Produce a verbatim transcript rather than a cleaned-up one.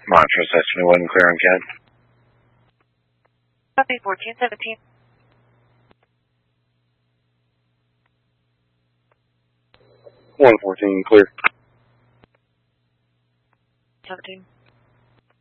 Montrose Estimate one, clear on C A D. Copy, fourteen seventeen. one fourteen, clear. seventeen.